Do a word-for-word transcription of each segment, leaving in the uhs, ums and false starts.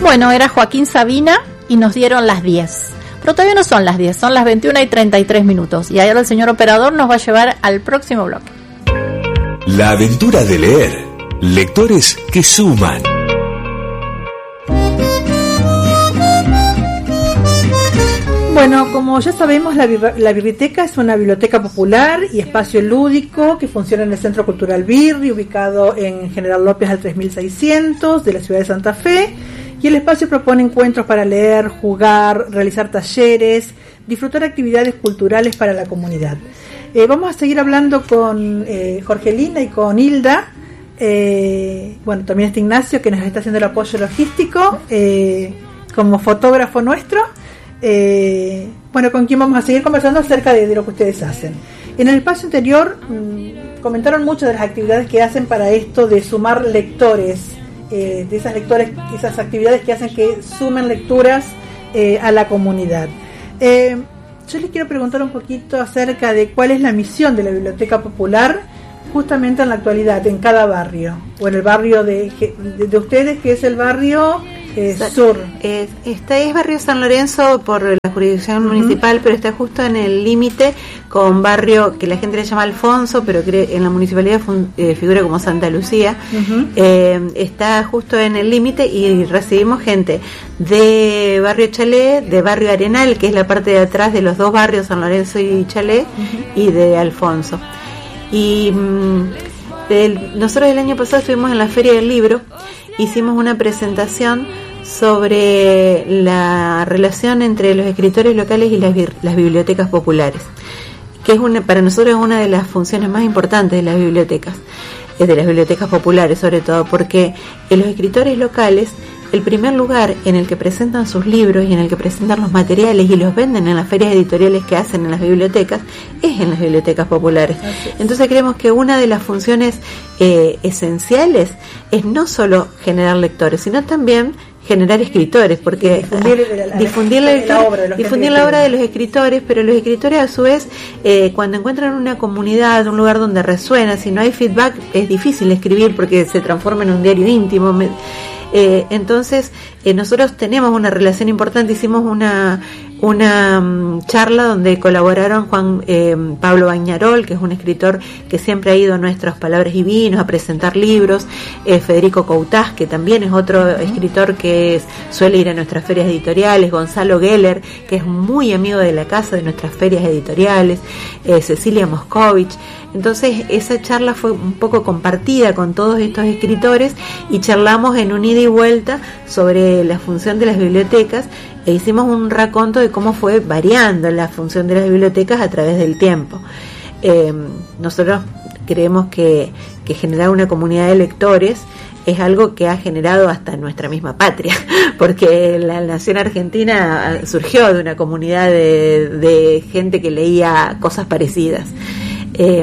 bueno, era Joaquín Sabina y nos dieron las diez. Pero todavía no son las diez, son las veintiuna y treinta y tres minutos. Y ahora el señor operador nos va a llevar al próximo bloque. La aventura de leer. Lectores que suman. Bueno, como ya sabemos, la, la Birriteca es una biblioteca popular y espacio lúdico que funciona en el Centro Cultural Birri, ubicado en General López al tres mil seiscientos de la ciudad de Santa Fe. Y el espacio propone encuentros para leer, jugar, realizar talleres, disfrutar actividades culturales para la comunidad. Eh, vamos a seguir hablando con eh, Jorgelina y con Hilda. Eh, bueno, también está Ignacio, que nos está haciendo el apoyo logístico eh, como fotógrafo nuestro. Eh, bueno, con quien vamos a seguir conversando acerca de, de lo que ustedes hacen. En el espacio anterior mmm, comentaron muchas de las actividades que hacen para esto de sumar lectores. Eh, de esas lectores, esas actividades que hacen que sumen lecturas eh, a la comunidad. Eh, yo les quiero preguntar un poquito acerca de cuál es la misión de la Biblioteca Popular justamente en la actualidad, en cada barrio, o en el barrio de, de, de ustedes, que es el barrio eh, sur. Eh, este es barrio San Lorenzo por la jurisdicción uh-huh. municipal, pero está justo en el límite con barrio que la gente le llama Alfonso, pero que en la municipalidad fun, eh, figura como Santa Lucía. Uh-huh. Eh, está justo en el límite y recibimos gente de barrio Chalé, de barrio Arenal, que es la parte de atrás de los dos barrios, San Lorenzo y Chalé, uh-huh. y de Alfonso. Y mmm, el, nosotros el año pasado estuvimos en la Feria del Libro, hicimos una presentación sobre la relación entre los escritores locales y las, las bibliotecas populares, que es una, para nosotros es una de las funciones más importantes de las bibliotecas, de las bibliotecas populares sobre todo, porque en los escritores locales el primer lugar en el que presentan sus libros y en el que presentan los materiales y los venden en las ferias editoriales que hacen en las bibliotecas es en las bibliotecas populares. Entonces creemos que una de las funciones eh, esenciales es no solo generar lectores, sino también generar escritores, porque difundir, la, difundir, la, la, obra, de difundir la obra de los escritores, pero los escritores a su vez eh, cuando encuentran una comunidad, un lugar donde resuena, si no hay feedback es difícil escribir porque se transforma en un diario íntimo. Eh, entonces eh, nosotros tenemos una relación importante, hicimos una una um, charla donde colaboraron Juan eh, Pablo Bañarol, que es un escritor que siempre ha ido a nuestras Palabras y Vinos a presentar libros, eh, Federico Coutaz, que también es otro uh-huh. escritor que es, suele ir a nuestras ferias editoriales, Gonzalo Geller, que es muy amigo de la casa de nuestras ferias editoriales, eh, Cecilia Moscovich. Entonces esa charla fue un poco compartida con todos estos escritores y charlamos en un ida y vuelta sobre la función de las bibliotecas e hicimos un raconto de cómo fue variando la función de las bibliotecas a través del tiempo. Eh, nosotros creemos que, que generar una comunidad de lectores es algo que ha generado hasta nuestra misma patria, porque la nación argentina surgió de una comunidad de, de gente que leía cosas parecidas. Eh,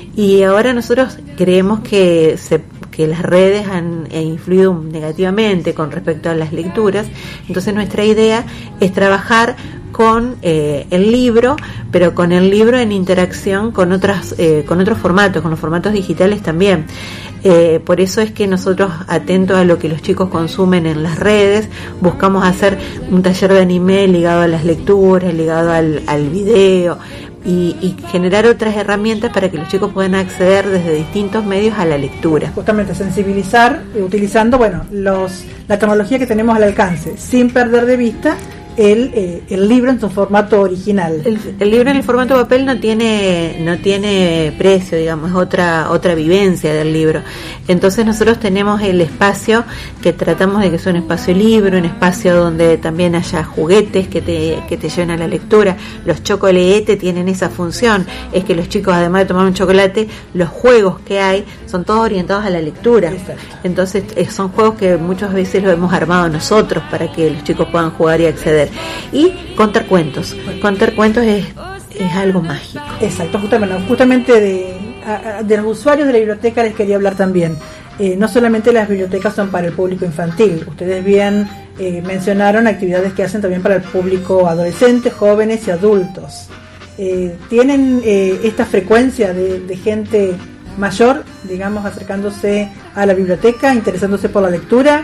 y ahora nosotros creemos que se, que las redes han influido negativamente con respecto a las lecturas, entonces nuestra idea es trabajar con eh, el libro, pero con el libro en interacción con otras eh, con otros formatos, con los formatos digitales también. Eh, por eso es que nosotros, atentos a lo que los chicos consumen en las redes, buscamos hacer un taller de anime ligado a las lecturas, ligado al, al video, y, y generar otras herramientas para que los chicos puedan acceder desde distintos medios a la lectura. Justamente sensibilizar, utilizando bueno los la tecnología que tenemos al alcance, sin perder de vista el eh, el libro en su formato original. El, el libro en el formato papel no tiene no tiene precio, digamos, es otra otra vivencia del libro. Entonces nosotros tenemos el espacio que tratamos de que sea un espacio libre, un espacio donde también haya juguetes que te que te lleven a la lectura. Los chocolate tienen esa función, es que los chicos, además de tomar un chocolate, los juegos que hay son todos orientados a la lectura. Exacto. Entonces eh, son juegos que muchas veces los hemos armado nosotros para que los chicos puedan jugar y acceder. Y contar cuentos. Contar cuentos es, es algo mágico. Exacto, justamente, justamente de, a, de los usuarios de la biblioteca les quería hablar también. Eh, no solamente las bibliotecas son para el público infantil, ustedes bien eh, mencionaron actividades que hacen también para el público adolescente, jóvenes y adultos. Eh, ¿Tienen eh, esta frecuencia de, de gente mayor, digamos, acercándose a la biblioteca, interesándose por la lectura?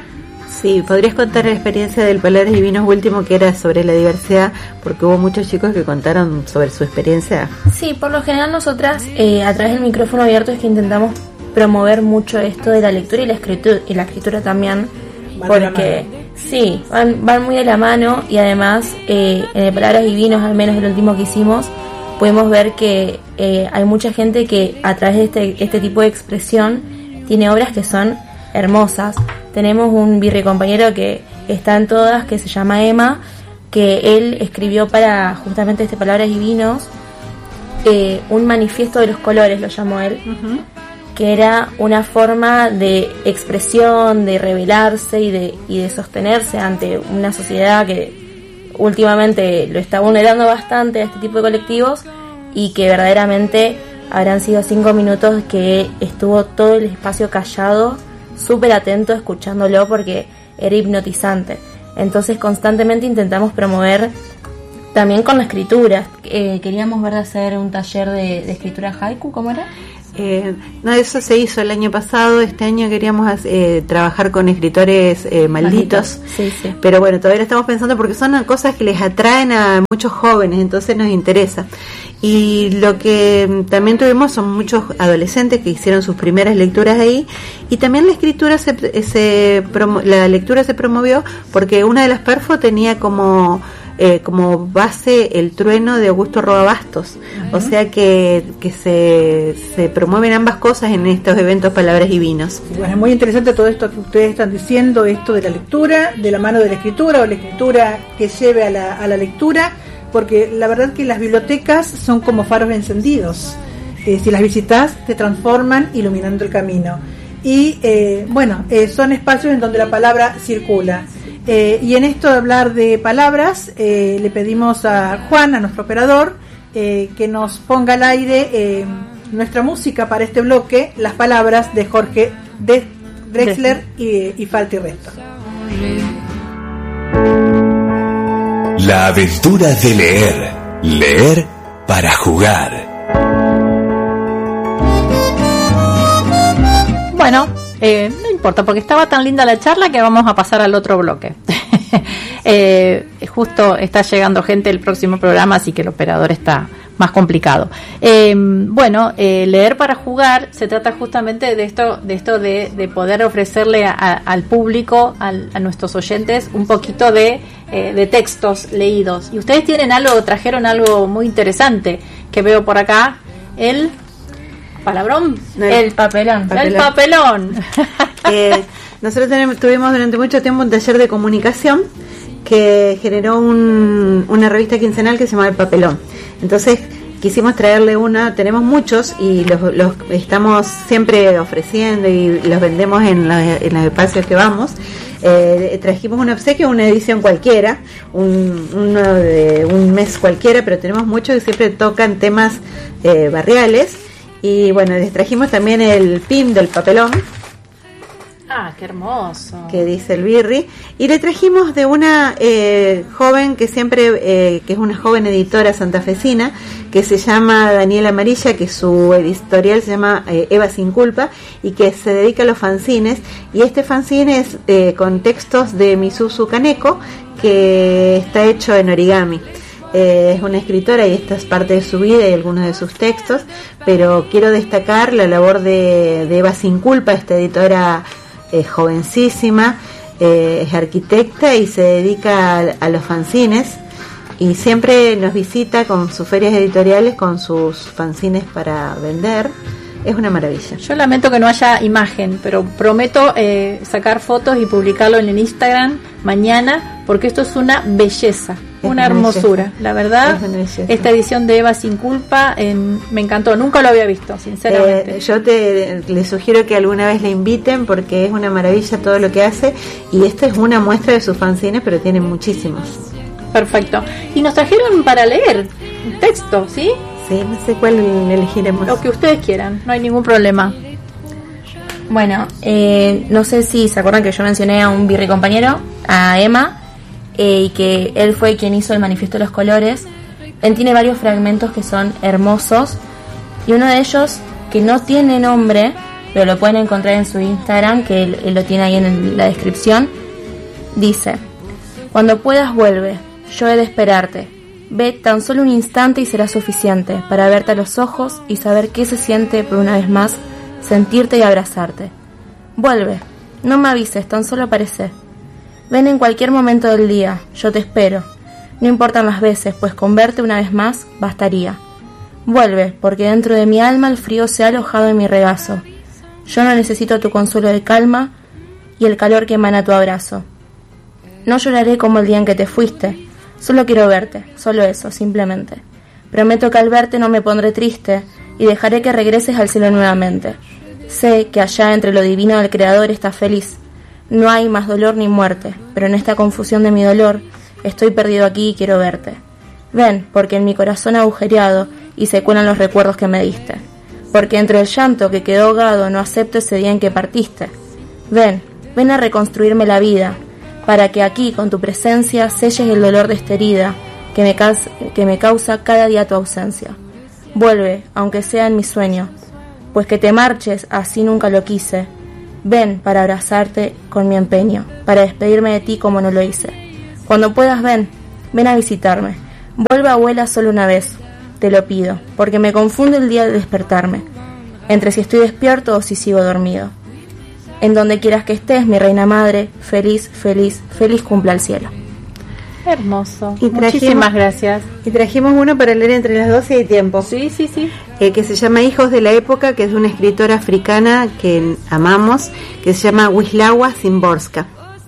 Sí, podrías contar la experiencia del Palabras Divinos último, que era sobre la diversidad, porque hubo muchos chicos que contaron sobre su experiencia. Sí, por lo general nosotras eh, a través del micrófono abierto es que intentamos promover mucho esto de la lectura y la escritura, y la escritura también, van porque sí, van, van muy de la mano, y además eh, en el Palabras Divinos, al menos el último que hicimos, podemos ver que eh, hay mucha gente que a través de este, este tipo de expresión tiene obras que son hermosas. Tenemos un virrecompañero que está en todas, que se llama Emma, que él escribió para justamente este Palabras Divinos eh, un manifiesto de los colores, lo llamó él, uh-huh. que era una forma de expresión, de rebelarse y de, y de sostenerse ante una sociedad que últimamente lo está vulnerando bastante a este tipo de colectivos, y que verdaderamente habrán sido cinco minutos que estuvo todo el espacio callado, súper atento, escuchándolo, porque era hipnotizante. Entonces constantemente intentamos promover también con la escritura. Eh, queríamos ver de hacer un taller de, de escritura haiku, ¿cómo era? Eh, no, eso se hizo el año pasado. Este año queríamos eh, trabajar con escritores eh, malditos, sí, sí. Pero bueno, todavía lo estamos pensando porque son cosas que les atraen a muchos jóvenes, entonces nos interesa. Y lo que también tuvimos son muchos adolescentes que hicieron sus primeras lecturas ahí, y también la escritura se, se promo, la lectura se promovió porque una de las perfo tenía como Eh, como base el trueno de Augusto Roa Bastos, uh-huh. O sea que, que se, se promueven ambas cosas en estos eventos Palabras Divinos. Bueno, es muy interesante todo esto que ustedes están diciendo, esto de la lectura, de la mano de la escritura, o la escritura que lleve a la, a la lectura, porque la verdad que las bibliotecas son como faros encendidos. Eh, si las visitas, te transforman iluminando el camino. Y eh, bueno, eh, son espacios en donde la palabra circula. Eh, y en esto de hablar de palabras, eh, le pedimos a Juan, a nuestro operador, eh, que nos ponga al aire eh, nuestra música para este bloque, las palabras de Jorge de Drexler y, y Falta y Resto. La aventura de leer, leer para jugar. Bueno, eh, no importa, porque estaba tan linda la charla que vamos a pasar al otro bloque. eh, justo está llegando gente el próximo programa, así que el operador está más complicado. Eh, bueno, eh, leer para jugar se trata justamente de esto, de esto de, de poder ofrecerle a, a, al público, al, a nuestros oyentes, un poquito de, eh, de textos leídos. Y ustedes tienen algo, trajeron algo muy interesante que veo por acá, el palabrón, el, el papelón, papelón. el papelón. Eh, nosotros tenemos, tuvimos durante mucho tiempo un taller de comunicación que generó un, una revista quincenal que se llama El Papelón. Entonces quisimos traerle una, tenemos muchos y los, los estamos siempre ofreciendo y los vendemos en, la, en los espacios que vamos. Eh, trajimos un obsequio, una edición cualquiera, un, uno de un mes cualquiera, pero tenemos muchos que siempre tocan temas eh, barriales. Y bueno, les trajimos también el pin del papelón. Ah, qué hermoso. Que dice el Birri. Y le trajimos de una eh, joven que siempre, eh, que es una joven editora santafesina, que se llama Daniela Amarilla, que su editorial se llama eh, Eva Sin Culpa, y que se dedica a los fanzines. Y este fanzine es eh, con textos de Misuzu Kaneko, que está hecho en origami. Eh, es una escritora y esta es parte de su vida y algunos de sus textos, pero quiero destacar la labor de, de Eva Sin Culpa, esta editora eh, jovencísima, eh, es arquitecta y se dedica a, a los fanzines y siempre nos visita con sus ferias editoriales, con sus fanzines para vender. Es una maravilla. Yo lamento que no haya imagen, pero prometo eh, sacar fotos y publicarlo en el Instagram mañana, porque esto es una belleza, es una, una hermosura. Belleza. La verdad, esta edición de Eva Sin Culpa en, me encantó, nunca lo había visto, sinceramente. Eh, yo te les sugiero que alguna vez la inviten porque es una maravilla todo lo que hace, y esta es una muestra de sus fanzines, pero tiene muchísimos. Perfecto. Y nos trajeron para leer un texto, ¿sí? Sí, no sé cuál elegiremos. Lo que ustedes quieran, no hay ningún problema. Bueno, eh, no sé si se acuerdan que yo mencioné a un virrecompañero, a Emma, eh, y que él fue quien hizo el manifiesto de los colores. Él tiene varios fragmentos que son hermosos, y uno de ellos, que no tiene nombre, pero lo pueden encontrar en su Instagram, que él, él lo tiene ahí en el, la descripción, Dice: cuando puedas vuelve, yo he de esperarte. Ve tan solo un instante y será suficiente para verte a los ojos y saber qué se siente por una vez más sentirte y abrazarte. Vuelve, no me avises, tan solo aparece. Ven en cualquier momento del día, yo te espero. No importan las veces, pues con verte una vez más bastaría. Vuelve, porque dentro de mi alma el frío se ha alojado en mi regazo. Yo no necesito tu consuelo de calma y el calor que emana tu abrazo. No lloraré como el día en que te fuiste. Solo quiero verte, solo eso, simplemente. Prometo que al verte no me pondré triste y dejaré que regreses al cielo nuevamente. Sé que allá entre lo divino del Creador estás feliz. No hay más dolor ni muerte, pero en esta confusión de mi dolor estoy perdido aquí y quiero verte. Ven, porque en mi corazón agujereado y se cuelan los recuerdos que me diste. Porque entre el llanto que quedó ahogado no acepto ese día en que partiste. Ven, ven a reconstruirme la vida, para que aquí con tu presencia selles el dolor de esta herida que me, causa, que me causa cada día tu ausencia. Vuelve, aunque sea en mi sueño, pues que te marches así nunca lo quise. Ven para abrazarte con mi empeño, para despedirme de ti como no lo hice. Cuando puedas ven, ven a visitarme. Vuelve abuela solo una vez, te lo pido, porque me confunde el día de despertarme, entre si estoy despierto o si sigo dormido. En donde quieras que estés, mi reina madre, feliz, feliz, feliz cumpla el cielo. Hermoso. Y trajimos, muchísimas gracias. Y trajimos uno para leer entre las doce y tiempo. Sí, sí, sí. Eh, que se llama Hijos de la Época, que es de una escritora africana que amamos, que se llama Wisława Szymborska.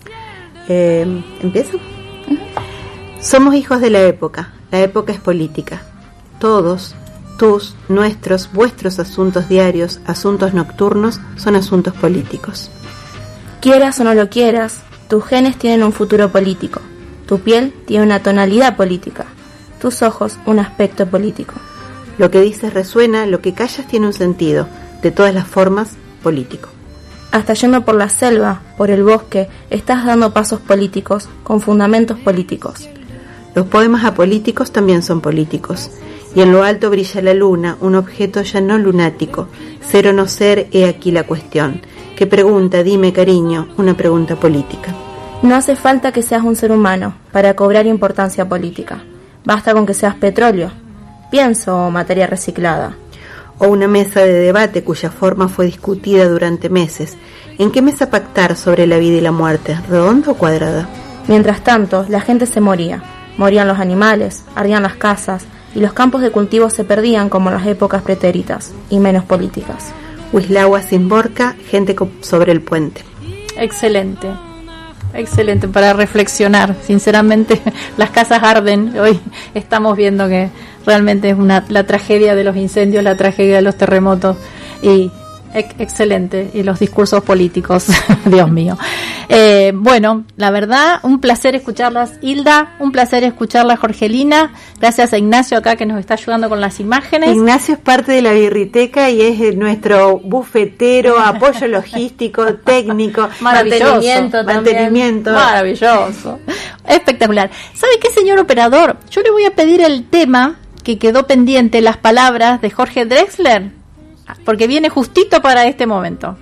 Eh, ¿Empiezo? Uh-huh. Somos hijos de la época. La época es política. Todos, tus, nuestros, vuestros asuntos diarios, asuntos nocturnos, son asuntos políticos. Quieras o no lo quieras, tus genes tienen un futuro político. Tu piel tiene una tonalidad política. Tus ojos un aspecto político. Lo que dices resuena, lo que callas tiene un sentido, de todas las formas, político. Hasta yendo por la selva, por el bosque, estás dando pasos políticos, con fundamentos políticos. Los poemas apolíticos también son políticos. Y en lo alto brilla la luna, un objeto ya no lunático. Ser o no ser, he aquí la cuestión. ¿Qué pregunta, dime cariño? Una pregunta política. No hace falta que seas un ser humano para cobrar importancia política. Basta con que seas petróleo, pienso o materia reciclada. O una mesa de debate cuya forma fue discutida durante meses. ¿En qué mesa pactar sobre la vida y la muerte? ¿Redonda o cuadrada? Mientras tanto, la gente se moría. Morían los animales, ardían las casas, y los campos de cultivo se perdían como en las épocas pretéritas, y menos políticas. Wisława Szymborska, gente sobre el puente. Excelente, excelente para reflexionar. Sinceramente, las casas arden. Hoy estamos viendo que realmente es una la tragedia de los incendios, la tragedia de los terremotos, y ex- excelente. Y los discursos políticos, Dios mío. Eh, bueno, la verdad, un placer escucharlas, Hilda, un placer escucharla, Jorgelina. Gracias a Ignacio acá que nos está ayudando con las imágenes. Ignacio es parte de la birriteca y es nuestro bufetero, apoyo logístico, técnico, mantenimiento, mantenimiento. Maravilloso, espectacular. ¿Sabe qué, señor operador? Yo le voy a pedir el tema que quedó pendiente, las palabras de Jorge Drexler, porque viene justito para este momento.